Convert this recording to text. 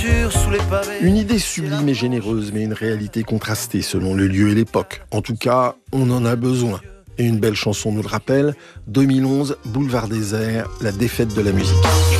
voiture sous les pavés. Une idée sublime et généreuse, mais une réalité contrastée selon le lieu et l'époque. En tout cas, on en a besoin. Et une belle chanson nous le rappelle, 2011, Boulevard Désert, la défaite de la musique.